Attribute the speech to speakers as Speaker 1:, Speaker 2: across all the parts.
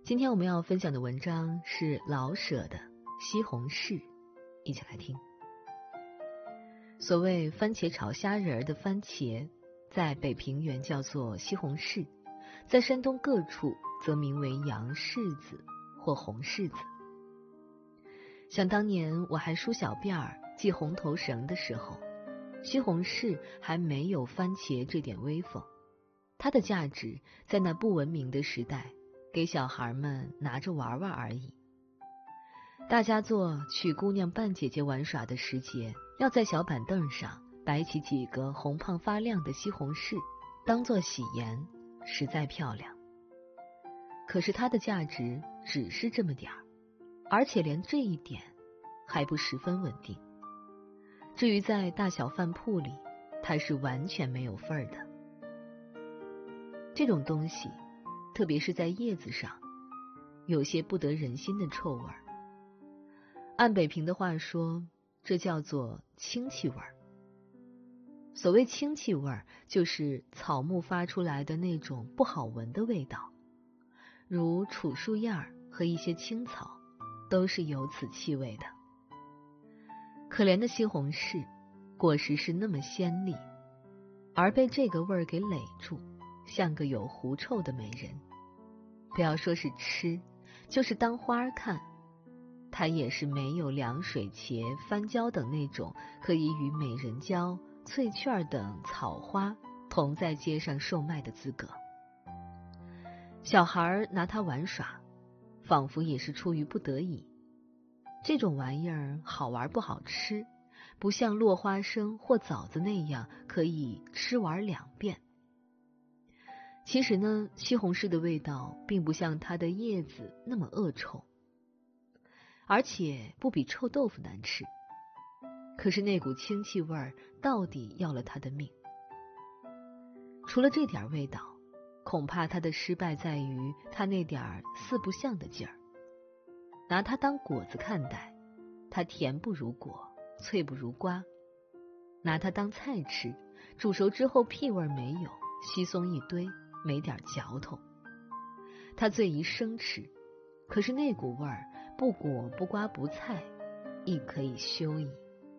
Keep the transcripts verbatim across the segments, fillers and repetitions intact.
Speaker 1: 今天我们要分享的文章是老舍的《西红柿》，一起来听。所谓番茄炒虾仁儿的番茄，在北平原叫做西红柿，在山东各处则名为洋柿子或红柿子。想当年我还梳小辫儿系红头绳的时候，西红柿还没有番茄这点威风，它的价值在那不文明的时代给小孩们拿着玩玩而已。大家做娶姑娘扮姐姐玩耍的时节，要在小板凳上摆起几个红胖发亮的西红柿，当作喜筵，实在漂亮。可是它的价值只是这么点儿，而且连这一点还不十分稳定。至于在大小饭铺里，它是完全没有份儿的。这种东西，特别是在叶子上，有些不得人心的臭味儿。按北平的话说，这叫做清气味儿。所谓清气味儿，就是草木发出来的那种不好闻的味道，如楚树叶儿和一些青草，都是有此气味的。可怜的西红柿，果实是那么鲜丽，而被这个味儿给垒住，像个有狐臭的美人。不要说是吃，就是当花看，它也是没有凉水茄、番椒等那种可以与美人蕉、翠雀等草花同在街上售卖的资格。小孩拿它玩耍，仿佛也是出于不得已。这种玩意儿好玩不好吃，不像落花生或枣子那样可以吃玩两遍。其实呢，西红柿的味道并不像它的叶子那么恶臭，而且不比臭豆腐难吃。可是那股清气味儿到底要了它的命。除了这点味道，恐怕它的失败在于它那点四不像的劲儿。拿它当果子看待，它甜不如果，脆不如瓜；拿它当菜吃，煮熟之后屁味没有，稀松一堆，没点嚼头。它最宜生吃，可是那股味儿不果不瓜不菜，亦可以休矣。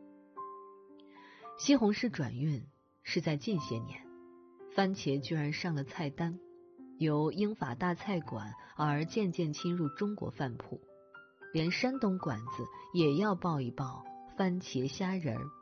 Speaker 1: 西红柿转运是在近些年，番茄居然上了菜单，由英法大菜馆而渐渐侵入中国饭铺，连山东馆子也要报一报番茄虾仁儿。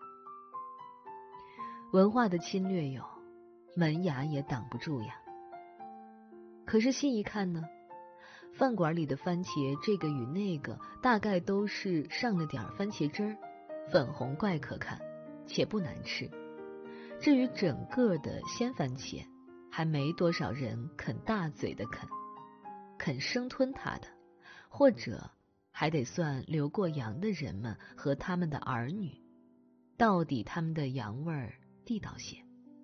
Speaker 1: 文化的侵略有，门牙也挡不住呀。可是细一看呢，饭馆里的番茄这个与那个大概都是上了点番茄汁儿，粉红怪可看，且不难吃。至于整个的鲜番茄，还没多少人肯大嘴的啃，肯生吞它的，或者还得算留过洋的人们和他们的儿女，到底他们的洋味儿地道些。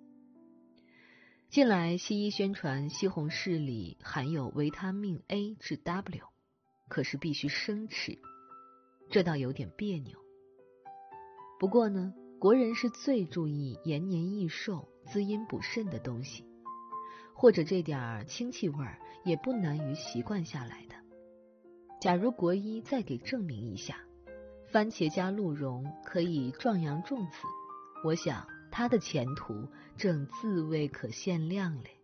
Speaker 1: 近来西医宣传西红柿里含有维他命 A 至 W， 可是必须生吃，这倒有点别扭。不过呢，国人是最注意延年益寿、滋阴补肾的东西，或者这点清气味儿也不难于习惯下来的。假如国医再给证明一下，番茄加鹿茸可以壮阳重子，我想它的前途正自未可限量嘞。